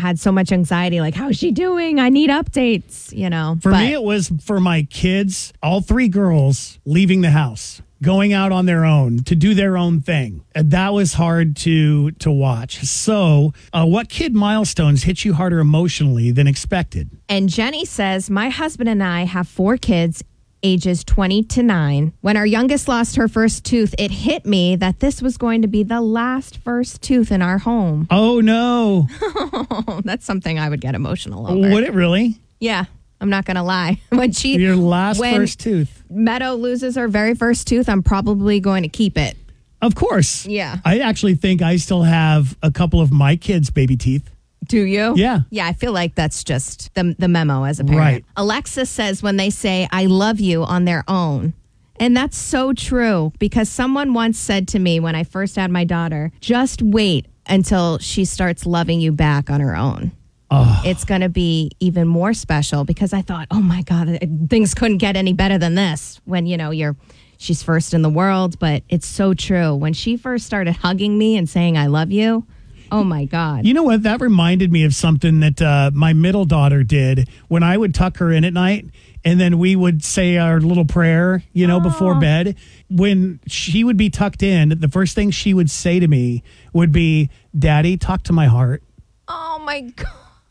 had so much anxiety, like, how's she doing? I need updates, For me, it was for my kids, all three girls leaving the house, going out on their own to do their own thing. And that was hard to watch. So what kid milestones hit you harder emotionally than expected? And Jenny says, my husband and I have 4 kids, ages 20 to 9. When our youngest lost her first tooth, it hit me that this was going to be the last first tooth in our home. Oh, no. That's something I would get emotional over. Would it really? Yeah, I'm not going to lie. When first tooth. Meadow loses her very first tooth, I'm probably going to keep it. Of course. Yeah. I actually think I still have a couple of my kids' baby teeth. Do you? Yeah. Yeah, I feel like that's just the memo as a parent. Right. Alexis says when they say, I love you on their own. And that's so true because someone once said to me when I first had my daughter, just wait until she starts loving you back on her own. Oh. It's going to be even more special because I thought, oh my God, things couldn't get any better than this when, she's first in the world. But it's so true. When she first started hugging me and saying, I love you. Oh, my God. You know what? That reminded me of something that my middle daughter did when I would tuck her in at night and then we would say our little prayer, before bed. When she would be tucked in, the first thing she would say to me would be, Daddy, talk to my heart. Oh, my God.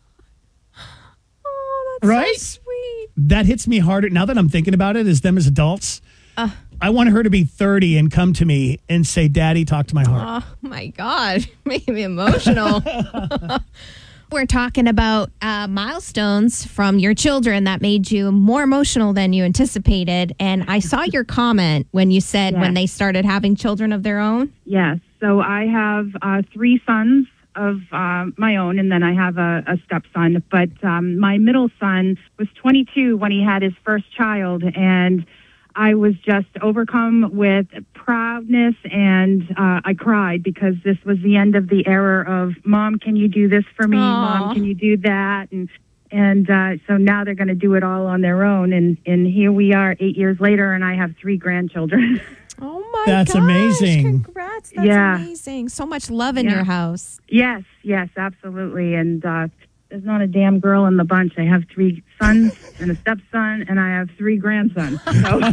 Oh, that's right? so sweet. That hits me harder now that I'm thinking about it as them as adults. I want her to be 30 and come to me and say, Daddy, talk to my heart. Oh, my God. Made me emotional. We're talking about milestones from your children that made you more emotional than you anticipated. And I saw your comment when you said when they started having children of their own. Yes. So I have 3 sons of my own, and then I have a stepson. But my middle son was 22 when he had his first child, and I was just overcome with proudness, and I cried because this was the end of the era of, Mom, can you do this for me? Aww. Mom, can you do that? And so now they're going to do it all on their own. And here we are 8 years later, and I have 3 grandchildren. Oh, my That's gosh. amazing. Congrats. That's amazing. So much love in your house. Yes, absolutely. And there's not a damn girl in the bunch. I have 3 sons and a stepson, and I have 3 grandsons. So.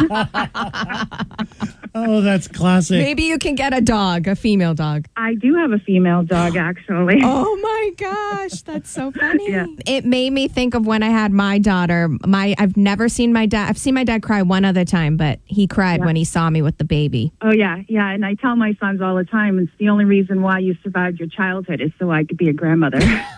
Oh, that's classic. Maybe you can get a female dog. I do have a female dog, actually. Oh, my gosh. That's so funny. Yeah. It made me think of when I had my daughter. I've never seen my dad. I've seen my dad cry one other time, but he cried when he saw me with the baby. Oh, yeah. And I tell my sons all the time, it's the only reason why you survived your childhood is so I could be a grandmother.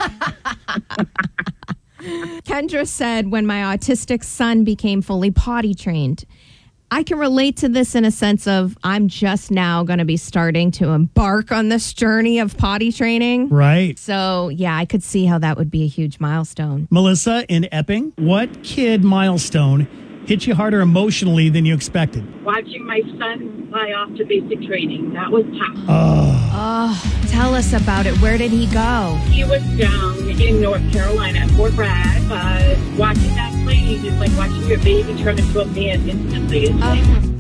Kendra said, when my autistic son became fully potty trained, I can relate to this in a sense of I'm just now going to be starting to embark on this journey of potty training. Right. So, yeah, I could see how that would be a huge milestone. Melissa in Epping, what kid milestone hit you harder emotionally than you expected? Watching my son fly off to basic training. That was tough. Oh, tell us about it. Where did he go? He was down in North Carolina at Fort Bragg. Watching that plane is like watching your baby turn into a man instantly. It's like